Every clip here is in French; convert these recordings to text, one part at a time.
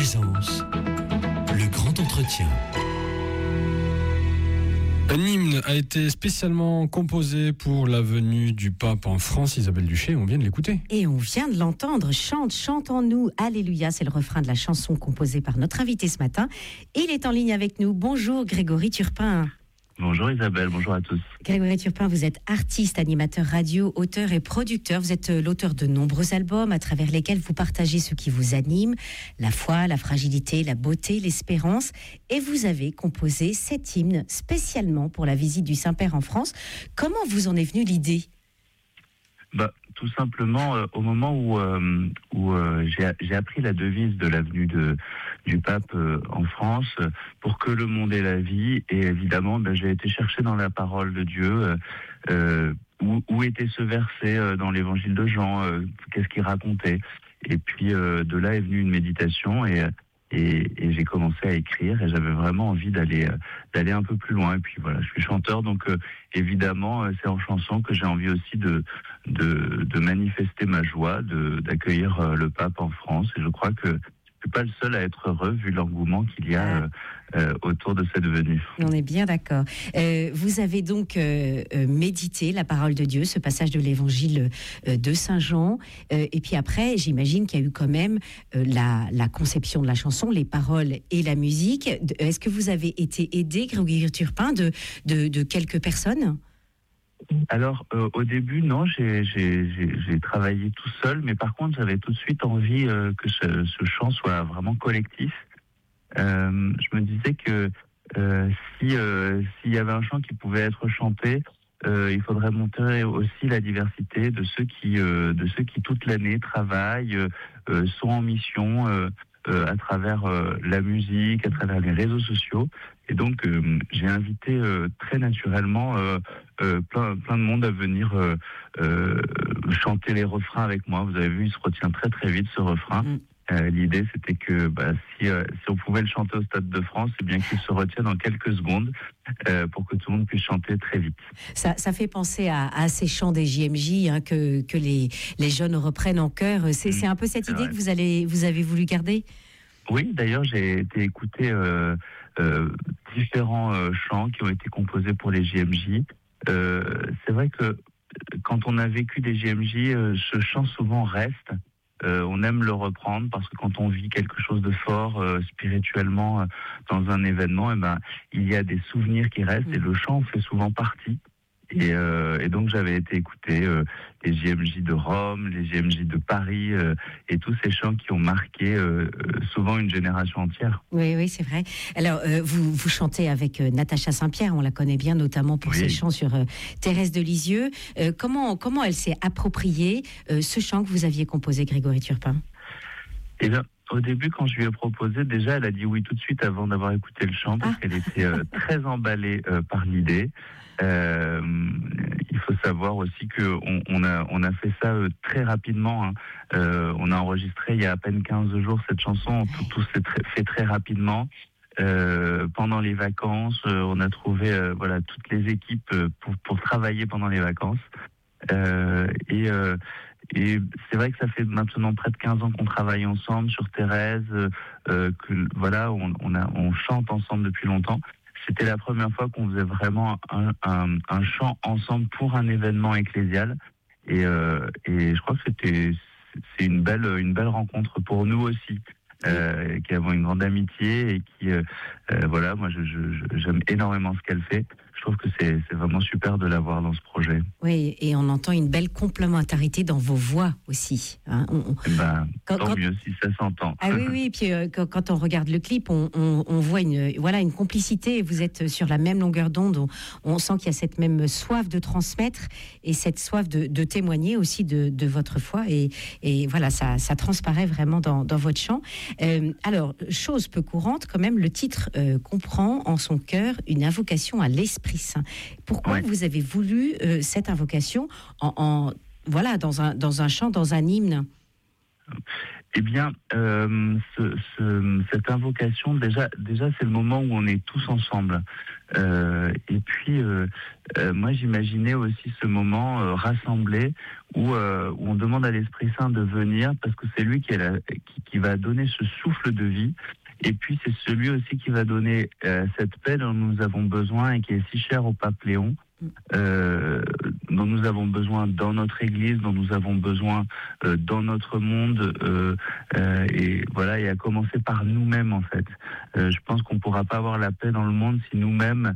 Présence, le grand entretien. Un hymne a été spécialement composé pour la venue du pape en France. Isabelle Duché, on vient de l'écouter. Et on vient de l'entendre. Chante, chante en nous. Alléluia, c'est le refrain de la chanson composée par notre invité ce matin. Il est en ligne avec nous. Bonjour Grégory Turpin. Bonjour Isabelle, bonjour à tous. Grégory Turpin, vous êtes artiste, animateur radio, auteur et producteur. Vous êtes l'auteur de nombreux albums à travers lesquels vous partagez ce qui vous anime, la foi, la fragilité, la beauté, l'espérance. Et vous avez composé cet hymne spécialement pour la visite du Saint-Père en France. Comment vous en est venue l'idée ? Tout simplement au moment où j'ai appris la devise de la venue du pape en France, pour que le monde ait la vie. Et évidemment, j'ai été chercher dans la parole de Dieu où était ce verset dans l'évangile de Jean, qu'est-ce qu'il racontait. Et puis de là est venue une méditation et j'ai commencé à écrire et j'avais vraiment envie d'aller un peu plus loin. Et puis voilà, je suis chanteur, donc évidemment c'est en chanson que j'ai envie aussi de manifester ma joie d'accueillir le pape en France. Et je crois que je suis pas le seul à être heureux vu l'engouement qu'il y a autour de cette venue. On est bien d'accord. Vous avez donc médité la parole de Dieu, ce passage de l'évangile de Saint Jean. Et puis après, j'imagine qu'il y a eu quand même la conception de la chanson, les paroles et la musique. Est-ce que vous avez été aidé, Grégory Turpin, de quelques personnes ? Alors, au début, non, j'ai travaillé tout seul, mais par contre, j'avais tout de suite envie que ce chant soit vraiment collectif. Je me disais que s'il y avait un chant qui pouvait être chanté, il faudrait montrer aussi la diversité de ceux qui toute l'année travaillent, sont en mission à travers la musique, à travers les réseaux sociaux. Et donc, j'ai invité très naturellement plein de monde à venir chanter les refrains avec moi. Vous avez vu, il se retient très très vite ce refrain. L'idée, c'était que si on pouvait le chanter au Stade de France, c'est bien qu'il se retienne en quelques secondes pour que tout le monde puisse chanter très vite. Ça fait penser à ces chants des JMJ que les jeunes reprennent en chœur. C'est un peu cette idée que vous avez voulu garder ? Oui, d'ailleurs, j'ai été écouter différents chants qui ont été composés pour les JMJ. C'est vrai que quand on a vécu des JMJ, ce chant souvent reste. On aime le reprendre parce que quand on vit quelque chose de fort spirituellement dans un événement, il y a des souvenirs qui restent et le chant en fait souvent partie. Et donc j'avais été écouter les JMJ de Rome, les JMJ de Paris et tous ces chants qui ont marqué souvent une génération entière. Oui, c'est vrai. Alors vous chantez avec Natacha Saint-Pierre, on la connaît bien notamment pour ses chants sur Thérèse de Lisieux. Comment elle s'est appropriée ce chant que vous aviez composé, Grégory Turpin ? Eh bien, au début, quand je lui ai proposé, déjà, elle a dit oui tout de suite avant d'avoir écouté le chant, parce qu'elle était très emballée par l'idée. Il faut savoir aussi que on a fait ça très rapidement. On a enregistré il y a à peine 15 jours cette chanson. Tout s'est fait très rapidement. Pendant les vacances, on a trouvé toutes les équipes pour travailler pendant les vacances. Et c'est vrai que ça fait maintenant près de 15 ans qu'on travaille ensemble sur Thérèse, on chante ensemble depuis longtemps. C'était la première fois qu'on faisait vraiment un chant ensemble pour un événement ecclésial. Et je crois que c'est une belle rencontre pour nous aussi, qui avons une grande amitié et qui, moi j'aime énormément ce qu'elle fait. Je trouve que c'est vraiment super de l'avoir dans ce projet. Oui, et on entend une belle complémentarité dans vos voix aussi. Hein. Tant mieux si ça s'entend. Ah oui, et puis quand on regarde le clip, on voit une complicité. Vous êtes sur la même longueur d'onde. On sent qu'il y a cette même soif de transmettre et cette soif de témoigner aussi de votre foi. Et voilà, ça transparaît vraiment dans votre chant. Alors, chose peu courante quand même, le titre comprend en son cœur une invocation à l'Esprit Saint. Pourquoi vous avez voulu cette invocation dans un chant, dans un hymne ? Eh bien, cette invocation, déjà, c'est le moment où on est tous ensemble. Et puis, moi, j'imaginais aussi ce moment rassemblé où on demande à l'Esprit Saint de venir, parce que c'est lui qui va donner ce souffle de vie. Et puis, c'est celui aussi qui va donner cette paix dont nous avons besoin et qui est si chère au pape Léon. Dont nous avons besoin dans notre Église, dont nous avons besoin dans notre monde, et voilà, et à commencer par nous-mêmes en fait. Je pense qu'on ne pourra pas avoir la paix dans le monde si nous-mêmes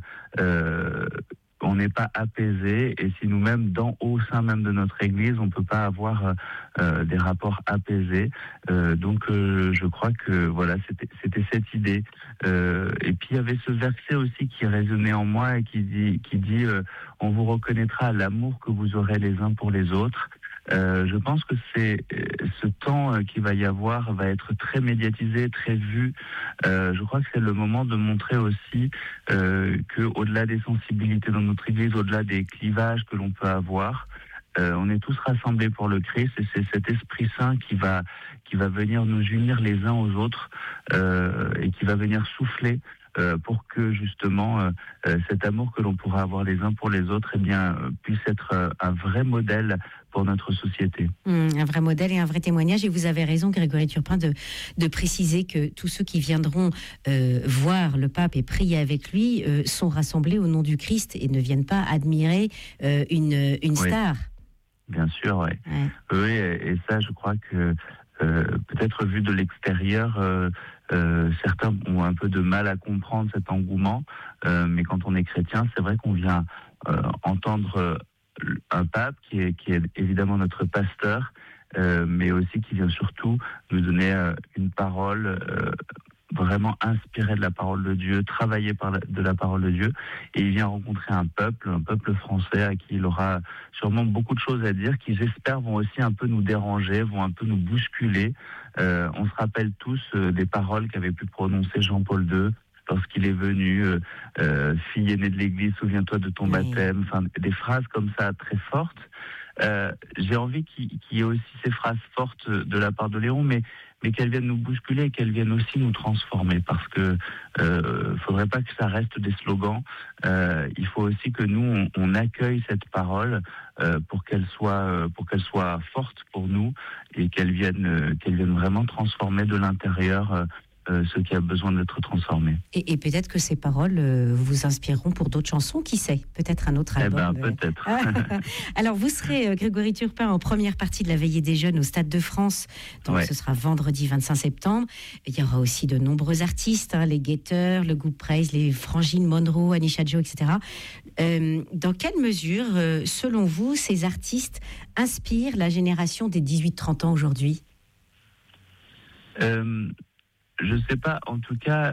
on n'est pas apaisé, et si nous-mêmes, au sein même de notre Église, on ne peut pas avoir des rapports apaisés. Donc, je crois que voilà, c'était cette idée. Et puis, il y avait ce verset aussi qui résonnait en moi et qui dit on vous reconnaîtra l'amour que vous aurez les uns pour les autres. Je pense que ce temps qu'il va y avoir va être très médiatisé, très vu. Je crois que c'est le moment de montrer aussi que, au-delà des sensibilités dans notre Église, au-delà des clivages que l'on peut avoir, on est tous rassemblés pour le Christ, et c'est cet Esprit Saint qui va venir nous unir les uns aux autres et qui va venir souffler pour que justement cet amour que l'on pourra avoir les uns pour les autres, eh bien, puisse être un vrai modèle pour notre société. Un vrai modèle et un vrai témoignage. Et vous avez raison, Grégory Turpin, de préciser que tous ceux qui viendront voir le pape et prier avec lui sont rassemblés au nom du Christ et ne viennent pas admirer une star. Bien sûr, oui. Ouais. Oui, et ça, je crois que peut-être vu de l'extérieur, certains ont un peu de mal à comprendre cet engouement, mais quand on est chrétien, c'est vrai qu'on vient entendre un pape qui est évidemment notre pasteur, mais aussi qui vient surtout nous donner une parole vraiment inspirée de la parole de Dieu, travaillée de la parole de Dieu, et il vient rencontrer un peuple français à qui il aura sûrement beaucoup de choses à dire, qui j'espère vont aussi un peu nous déranger, vont un peu nous bousculer. On se rappelle tous des paroles qu'avait pu prononcer Jean-Paul II lorsqu'il est venu, fille aînée de l'Église, souviens-toi de ton baptême, enfin des phrases comme ça très fortes. J'ai envie qu'il y ait aussi ces phrases fortes de la part de Léon, mais qu'elles viennent nous bousculer et qu'elles viennent aussi nous transformer, parce que faudrait pas que ça reste des slogans. Il faut aussi que nous on accueille cette parole pour qu'elle soit forte pour nous, et qu'elle vienne vraiment transformer de l'intérieur ce qui a besoin d'être transformé. Et peut-être que ces paroles vous inspireront pour d'autres chansons, qui sait, peut-être un autre album. Peut-être. Alors vous serez, Grégory Turpin, en première partie de la Veillée des Jeunes au Stade de France, donc ce sera vendredi 25 septembre. Il y aura aussi de nombreux artistes, les Guetteurs, le Groupe Praise, les Frangines Monroe, Anisha Joe, etc. Dans quelle mesure, selon vous, ces artistes inspirent la génération des 18-30 ans aujourd'hui ? Je ne sais pas, en tout cas,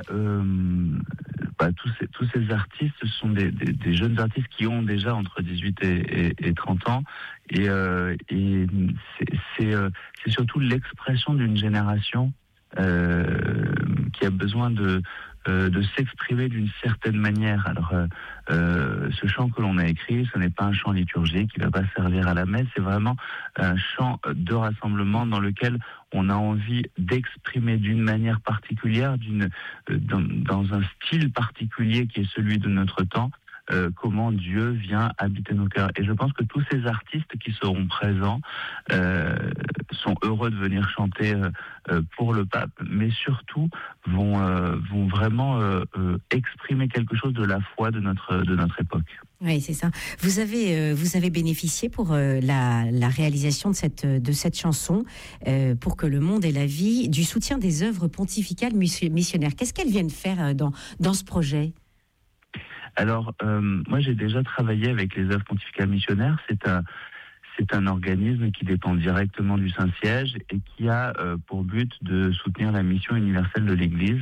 tous ces artistes, ce sont des jeunes artistes qui ont déjà entre 18 et 30 ans, et c'est surtout l'expression d'une génération qui a besoin de s'exprimer d'une certaine manière. Alors, ce chant que l'on a écrit, ce n'est pas un chant liturgique qui ne va pas servir à la messe, c'est vraiment un chant de rassemblement dans lequel on a envie d'exprimer d'une manière particulière, dans un style particulier qui est celui de notre temps, comment Dieu vient habiter nos cœurs. Et je pense que tous ces artistes qui seront présents sont heureux de venir chanter pour le pape, mais surtout vont vraiment exprimer quelque chose de la foi de notre époque. Oui, c'est ça. Vous avez bénéficié pour la réalisation de cette chanson, pour que le monde ait la vie, du soutien des œuvres pontificales missionnaires. Qu'est-ce qu'elles viennent faire dans ce projet ? Alors, moi, j'ai déjà travaillé avec les œuvres pontificales missionnaires. C'est un organisme qui dépend directement du Saint-Siège et qui a pour but de soutenir la mission universelle de l'Église.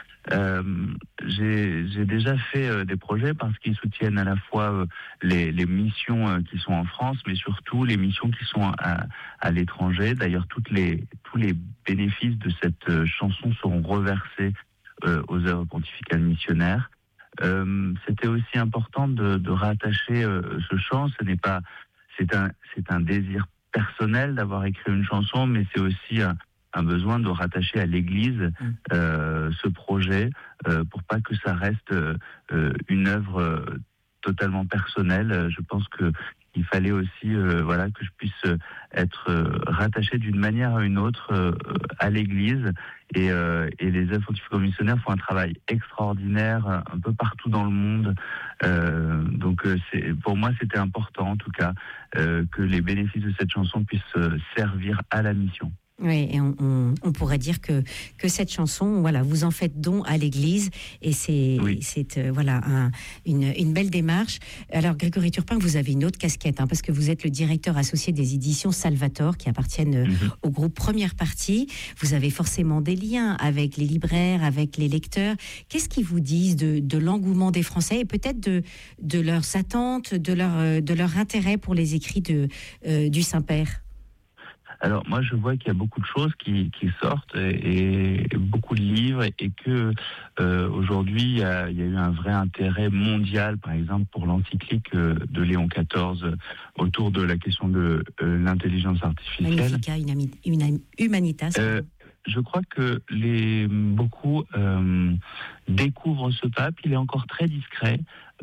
J'ai déjà fait des projets parce qu'ils soutiennent à la fois les missions qui sont en France, mais surtout les missions qui sont à l'étranger. D'ailleurs, tous les bénéfices de cette chanson seront reversés aux œuvres pontificales missionnaires. C'était aussi important de rattacher ce chant. C'est un désir personnel d'avoir écrit une chanson, mais c'est aussi un besoin de rattacher à l'Église ce projet pour pas que ça reste une œuvre totalement personnelle. Je pense que il fallait aussi voilà, que je puisse être rattaché d'une manière à une autre à l'Église. Et les œuvres scientifiques missionnaires font un travail extraordinaire un peu partout dans le monde. Donc pour moi, c'était important, en tout cas, que les bénéfices de cette chanson puissent servir à la mission. Oui, et on pourrait dire que cette chanson, voilà, vous en faites don à l'Église, et c'est voilà une belle démarche. Alors Grégory Turpin, vous avez une autre casquette, parce que vous êtes le directeur associé des éditions Salvator, qui appartiennent au groupe Première Partie. Vous avez forcément des liens avec les libraires, avec les lecteurs. Qu'est-ce qu'ils vous disent de l'engouement des Français et peut-être de leurs attentes, de leur intérêt pour les écrits du Saint-Père? Alors moi je vois qu'il y a beaucoup de choses qui sortent et beaucoup de livres et que aujourd'hui il y a eu un vrai intérêt mondial, par exemple pour l'encyclique de Léon XIV autour de la question de l'intelligence artificielle. Magnifica Humanitas. Je crois que beaucoup découvrent ce pape. Il est encore très discret.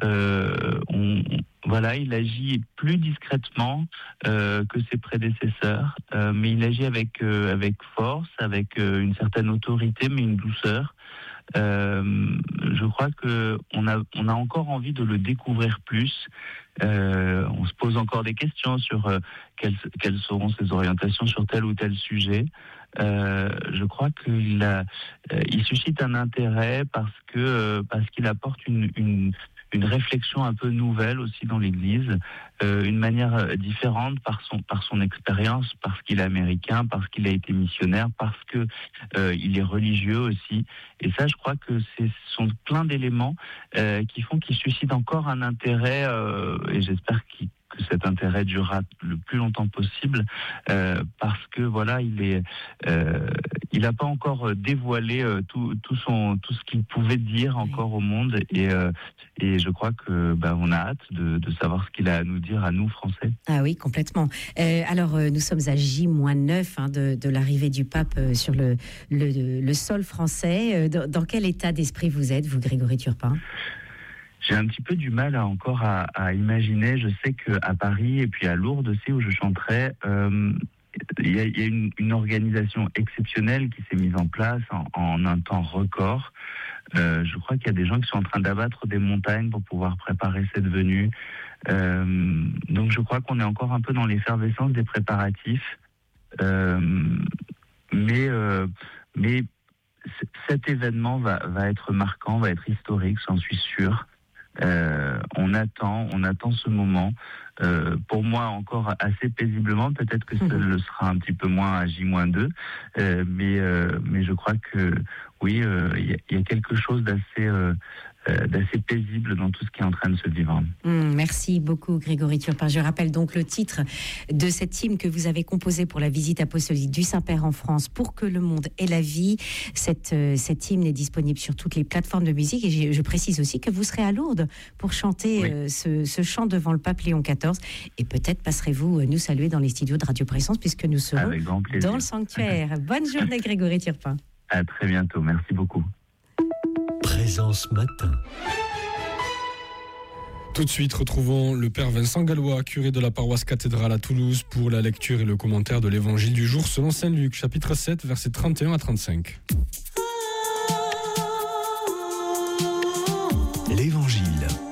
Voilà, il agit plus discrètement que ses prédécesseurs, mais il agit avec force, avec une certaine autorité, mais une douceur. Je crois que on a encore envie de le découvrir plus. On se pose encore des questions sur quelles seront ses orientations sur tel ou tel sujet. Je crois il suscite un intérêt parce qu'il apporte une réflexion un peu nouvelle aussi dans l'Église, une manière différente par son expérience, parce qu'il est américain, parce qu'il a été missionnaire, parce que il est religieux aussi. Et ça, je crois que ce sont plein d'éléments qui suscitent encore un intérêt, et j'espère que cet intérêt durera le plus longtemps possible, parce que voilà, il n'a pas encore dévoilé tout ce qu'il pouvait dire encore au monde, et je crois que on a hâte de savoir ce qu'il a à nous dire à nous Français. Ah oui, complètement. Alors nous sommes à J-9 de l'arrivée du pape sur le sol français. Dans quel état d'esprit vous êtes, vous, Grégory Turpin? J'ai un petit peu du mal à imaginer. Je sais qu'à Paris et puis à Lourdes aussi, où je chanterai, il y a une organisation exceptionnelle qui s'est mise en place en un temps record. Je crois qu'il y a des gens qui sont en train d'abattre des montagnes pour pouvoir préparer cette venue. Donc je crois qu'on est encore un peu dans l'effervescence des préparatifs. Mais cet événement va être marquant, va être historique, j'en suis sûr. On attend ce moment. Pour moi, encore assez paisiblement. Peut-être que ça le sera un petit peu moins à J-2, mais je crois que oui, il y a quelque chose d'assez paisible dans tout ce qui est en train de se vivre. Merci beaucoup, Grégory Turpin. Je rappelle donc le titre de cet hymne que vous avez composé pour la visite apostolique du Saint-Père en France, Pour que le monde ait la vie. Cet hymne est disponible sur toutes les plateformes de musique, et je précise aussi que vous serez à Lourdes pour chanter ce chant devant le pape Léon XIV, et peut-être passerez-vous nous saluer dans les studios de Radio Présence, puisque nous serons dans le sanctuaire. Bonne journée, Grégory Turpin. À très bientôt, merci beaucoup. Présence Matin. Tout de suite, retrouvons le Père Vincent Gallois, curé de la paroisse cathédrale à Toulouse, pour la lecture et le commentaire de l'Évangile du jour selon Saint Luc, chapitre 7, versets 31 à 35. L'Évangile.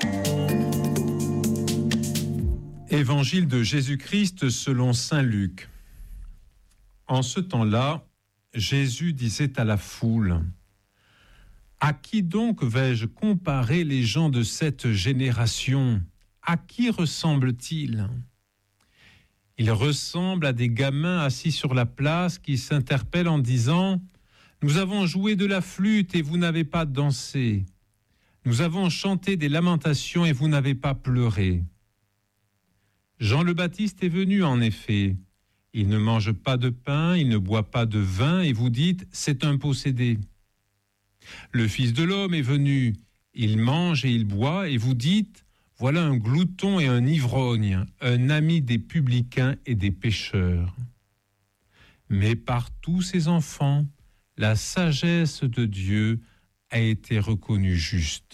Évangile de Jésus-Christ selon Saint Luc. En ce temps-là, Jésus disait à la foule: à qui donc vais-je comparer les gens de cette génération? À qui ressemblent-ils? Ils ressemblent à des gamins assis sur la place qui s'interpellent en disant: nous avons joué de la flûte et vous n'avez pas dansé. Nous avons chanté des lamentations et vous n'avez pas pleuré. Jean le Baptiste est venu en effet. Il ne mange pas de pain, il ne boit pas de vin, et vous dites: c'est un possédé. Le Fils de l'homme est venu, il mange et il boit, et vous dites: voilà un glouton et un ivrogne, un ami des publicains et des pécheurs. mais par tous ses enfants, la sagesse de Dieu a été reconnue juste.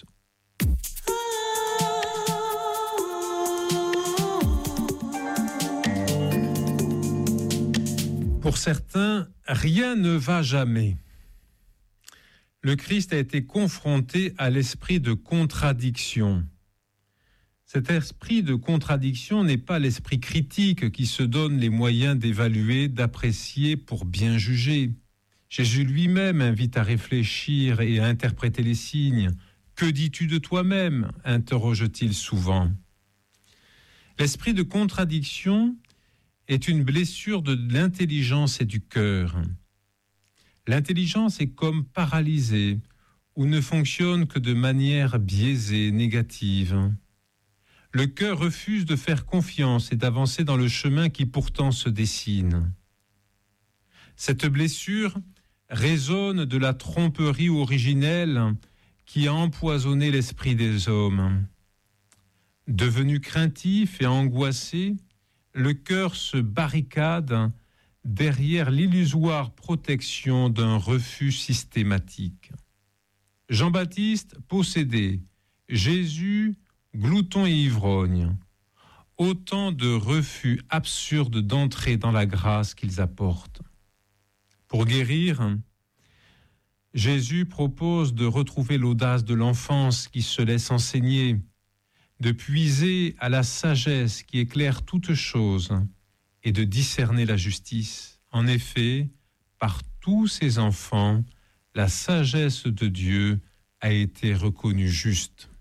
Pour certains, rien ne va jamais. Le Christ a été confronté à l'esprit de contradiction. Cet esprit de contradiction n'est pas l'esprit critique qui se donne les moyens d'évaluer, d'apprécier pour bien juger. Jésus lui-même invite à réfléchir et à interpréter les signes. « Que dis-tu de toi-même » interroge-t-il souvent. L'esprit de contradiction est une blessure de l'intelligence et du cœur. L'intelligence est comme paralysée ou ne fonctionne que de manière biaisée, négative. Le cœur refuse de faire confiance et d'avancer dans le chemin qui pourtant se dessine. Cette blessure résonne de la tromperie originelle qui a empoisonné l'esprit des hommes. Devenu craintif et angoissé, le cœur se barricade derrière l'illusoire protection d'un refus systématique. Jean-Baptiste possédé, Jésus glouton et ivrogne, autant de refus absurdes d'entrer dans la grâce qu'ils apportent. Pour guérir, Jésus propose de retrouver l'audace de l'enfance qui se laisse enseigner, de puiser à la sagesse qui éclaire toute chose et de discerner la justice. En effet, par tous ses enfants, la sagesse de Dieu a été reconnue juste.